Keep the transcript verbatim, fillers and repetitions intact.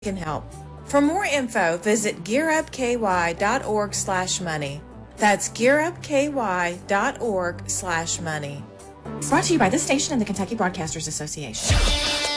can help. For more info, visit gearupky.org slash money. That's gearupky.org slash money. Brought to you by this station and the Kentucky Broadcasters Association.